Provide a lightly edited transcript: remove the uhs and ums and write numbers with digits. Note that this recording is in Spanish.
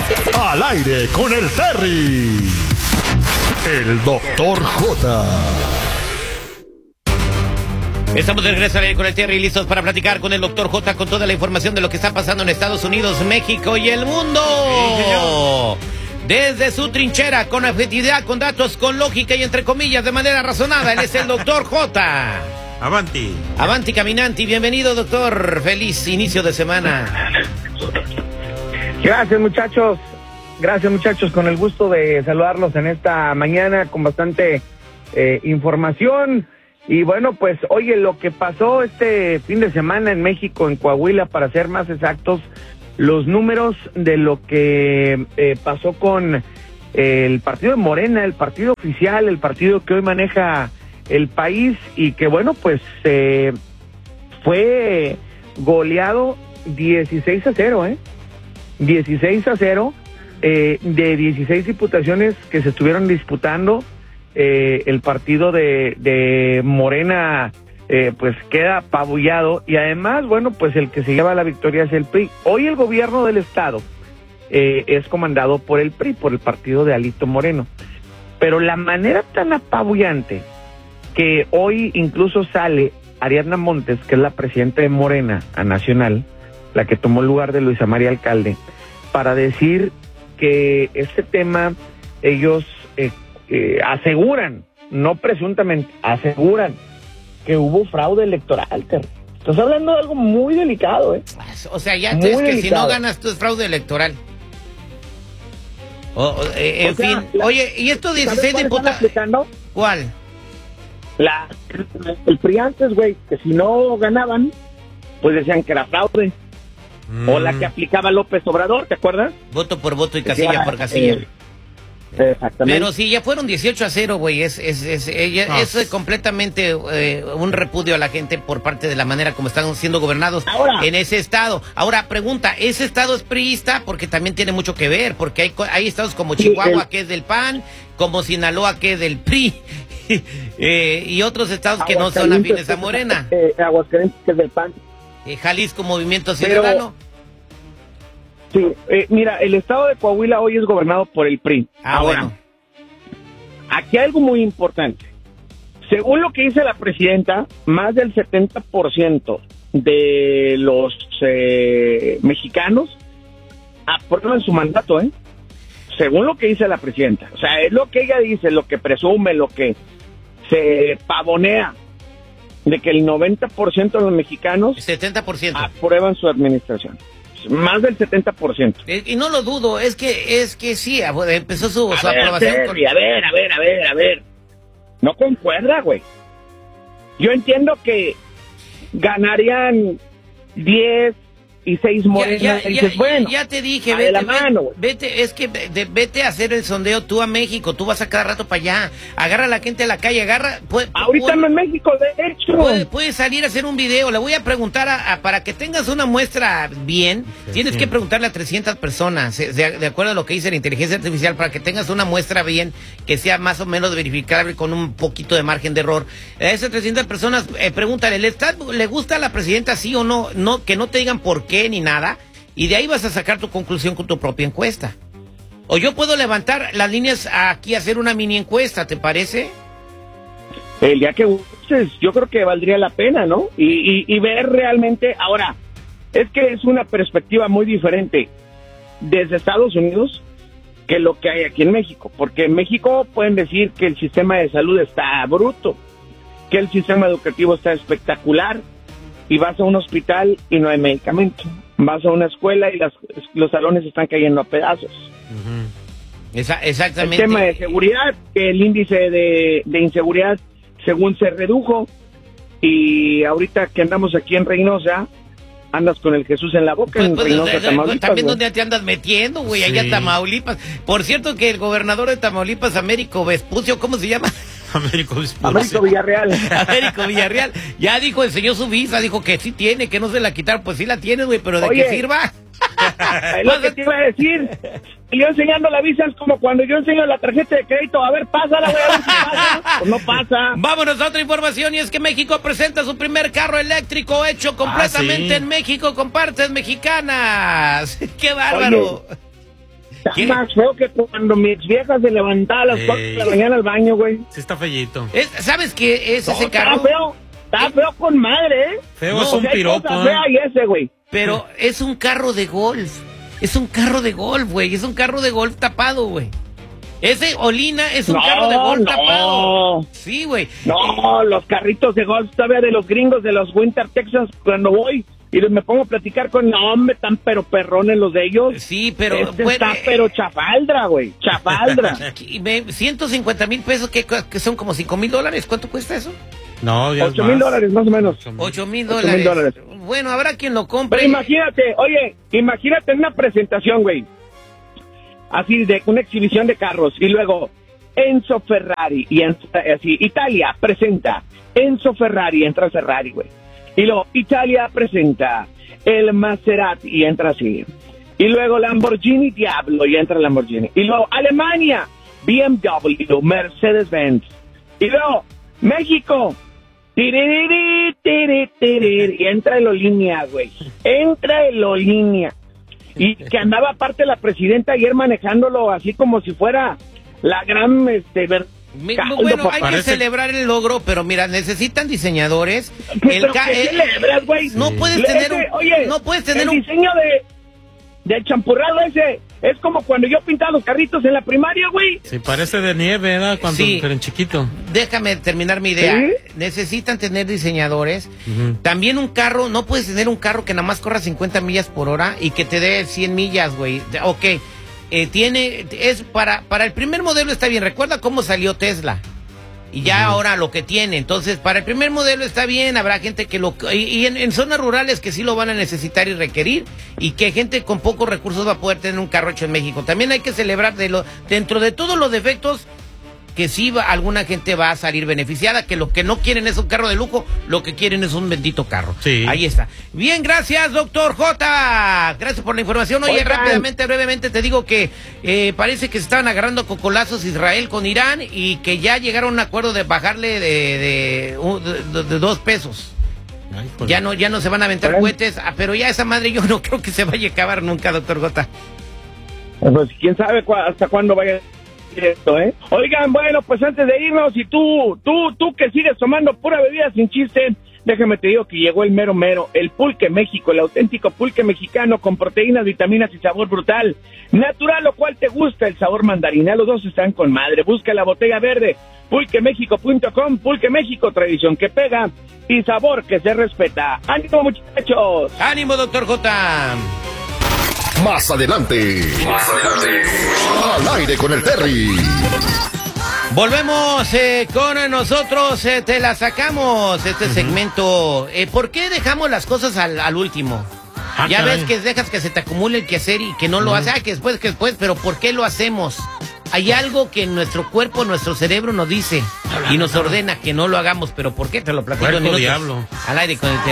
Al aire con el Terry. El Doctor J. Estamos de regreso al aire con el Terry, listos para platicar con el Doctor J con toda la información de lo que está pasando en Estados Unidos, México y el mundo. Desde su trinchera, con objetividad, con datos, con lógica y entre comillas, de manera razonada, él es el Doctor J. Avanti. Avanti, caminanti. Bienvenido, doctor. Feliz inicio de semana. Gracias, muchachos. Gracias, muchachos. Con el gusto de saludarlos en esta mañana con bastante información. Y bueno, pues, oye, lo que pasó este fin de semana en México, en Coahuila, para ser más exactos, los números de lo que pasó con el partido de Morena, el partido oficial, el partido que hoy maneja el país, y que bueno, pues fue goleado 16-0, 16-0, de 16 diputaciones que se estuvieron disputando. El partido de Morena pues queda apabullado, y además, bueno, pues el que se lleva la victoria es el PRI. Hoy el gobierno del estado es comandado por el PRI, por el partido de Alito Moreno, pero la manera tan apabullante que hoy incluso sale Ariadna Montes, que es la presidenta de Morena a nacional, la que tomó el lugar de Luisa María Alcalde, para decir que este tema ellos aseguran, no presuntamente, aseguran que hubo fraude electoral. Estás hablando de algo muy delicado, O sea, ya muy es que delicado. si no ganas tú es fraude electoral. En fin, oye, ¿y estos 16 diputados? ¿Cuál? El PRI antes, güey, que si no ganaban, pues decían que era fraude. O la que aplicaba López Obrador, ¿te acuerdas? Voto por voto y casilla por casilla. Exactamente. Pero si ya fueron 18-0, güey, es completamente un repudio a la gente por parte de la manera como están siendo gobernados en ese estado. Ahora, pregunta, ¿ese estado es priista? Porque también tiene mucho que ver, porque hay estados como Chihuahua, que es del PAN, como Sinaloa, que es del PRI, y otros estados que no son afines a Morena. Aguascalientes, que es del PAN. Jalisco, Movimiento Ciudadano. Sí, mira, el estado de Coahuila hoy es gobernado por el PRI. Ahora, bueno. Aquí hay algo muy importante. Según lo que dice la presidenta, más del 70% de los mexicanos aprueban su mandato, según lo que dice la presidenta. O sea, es lo que ella dice, lo que presume, lo que se pavonea, de que el 90% de los mexicanos 70% aprueban su administración. Más del 70%. Y no lo dudo, es que sí, empezó su aprobación. A ver. No concuerda, güey. Yo entiendo que ganarían 10 y 6 Morena. Ya te dije, vete a hacer el sondeo tú a México. Tú vas a cada rato para allá. Agarra a la gente de la calle, ahorita no en México, de hecho. Puedes salir a hacer un video. Le voy a preguntar para que tengas una muestra bien. Tienes que preguntarle a 300 personas, de acuerdo a lo que dice la inteligencia artificial, para que tengas una muestra bien, que sea más o menos verificable con un poquito de margen de error. A esas 300 personas, pregúntale, ¿le gusta a la presidenta sí o no? Que no te digan por qué ni nada, y de ahí vas a sacar tu conclusión con tu propia encuesta. O yo puedo levantar las líneas aquí, hacer una mini encuesta, ¿te parece? El día que gustes, yo creo que valdría la pena, ¿no? Y ver realmente. Ahora, es que es una perspectiva muy diferente desde Estados Unidos que lo que hay aquí en México, porque en México pueden decir que el sistema de salud está bruto, que el sistema educativo está espectacular, y vas a un hospital y no hay medicamento. Vas a una escuela y los salones están cayendo a pedazos. Exactamente. El tema de seguridad, el índice de inseguridad según se redujo, y ahorita que andamos aquí en Reynosa, andas con el Jesús en la boca, en Reynosa, Tamaulipas. También, güey. ¿dónde te andas metiendo, güey? Allá en Tamaulipas. Por cierto, que el gobernador de Tamaulipas, Américo Vespucio, ¿cómo se llama? Américo Villarreal. Américo Villarreal. Ya dijo, enseñó su visa, dijo que sí tiene, que no se la quitaron. Pues sí la tiene, güey, pero ¿de qué sirva? Es lo que te iba a decir. Yo enseñando la visa es como cuando yo enseño la tarjeta de crédito. A ver, pásala, güey, a ver si pasa. Pues no pasa. Vámonos a otra información, y es que México presenta su primer carro eléctrico hecho completamente en México con partes mexicanas. ¡Qué bárbaro! Está más feo que cuando mi ex vieja se levantaba a las 4 de la mañana al baño, güey. Sí está feyito. ¿Sabes qué es ese carro? Está feo con madre, ¿eh? Feo es un piropo, fea y ese, güey. Pero es un carro de golf. Es un carro de golf, güey. Es un carro de golf tapado, güey. Ese Olina es un carro de golf tapado. Sí, güey. No, los carritos de golf todavía de los gringos de los Winter Texas cuando voy y me pongo a platicar con, no, hombre, tan pero perrones los de ellos. Sí, pero... está pero chafaldra, güey, chafaldra. 150,000 pesos, que son como $5,000. ¿Cuánto cuesta eso? No, $8,000 más o menos. $8,000. Bueno, habrá quien lo compre. Pero imagínate en una presentación, güey, así de una exhibición de carros y luego Enzo Ferrari y así Italia presenta Enzo Ferrari, entra Ferrari, güey. Y luego Italia presenta el Maserati y entra así. Y luego Lamborghini Diablo y entra Lamborghini. Y luego Alemania, BMW, Mercedes-Benz. Y luego México, y entra el Olinia, güey. Entra el Olinia. Y que andaba aparte la presidenta ayer manejándolo así como si fuera la gran bueno, hay que celebrar el logro, pero mira, necesitan diseñadores. ¿Pero qué celebras, güey? No puedes tener el diseño del champurrado ese es como cuando yo pintaba los carritos en la primaria, güey. Sí, parece de nieve, ¿verdad? Cuando eran chiquito. Déjame terminar mi idea. ¿Sí? Necesitan tener diseñadores. También un carro, no puedes tener un carro que nada más corra 50 millas por hora y que te dé 100 millas, güey. Ok. Para el primer modelo está bien. Recuerda cómo salió Tesla y ya ahora lo que tiene. Entonces, para el primer modelo está bien. Habrá gente que en zonas rurales que sí lo van a necesitar y requerir, y que gente con pocos recursos va a poder tener un carro hecho en México. También hay que celebrar dentro de todos los defectos, que sí alguna gente va a salir beneficiada, que lo que no quieren es un carro de lujo, lo que quieren es un bendito carro. Sí. Ahí está. Bien, gracias, doctor J. Gracias por la información. Oye, rápidamente, brevemente, te digo que parece que se estaban agarrando cocolazos Israel con Irán y que ya llegaron a un acuerdo de bajarle de 2 pesos. Ay, ya no se van a aventar cohetes, pero ya esa madre yo no creo que se vaya a acabar nunca, doctor J. Pues quién sabe hasta cuándo vaya esto, ¿eh? Oigan, bueno, pues antes de irnos, y tú que sigues tomando pura bebida sin chiste, déjame te digo que llegó el mero mero, el Pulque México, el auténtico pulque mexicano con proteínas, vitaminas y sabor brutal, natural, lo cual te gusta, el sabor mandarina, los dos están con madre. Busca la botella verde, pulquemexico.com. Pulque México, tradición que pega y sabor que se respeta. ¡Ánimo, muchachos! ¡Ánimo, doctor J! Más adelante. Al aire con el Terry. Volvemos con nosotros, te la sacamos, segmento. ¿Por qué dejamos las cosas al último? Ya ves que dejas que se te acumule el quehacer y que no lo haces, que después, pero ¿por qué lo hacemos? Hay algo que en nuestro cuerpo, nuestro cerebro nos dice y nos ordena que no lo hagamos, pero ¿por qué? Te lo platico en minutos. Diablo. Al aire con el Terry.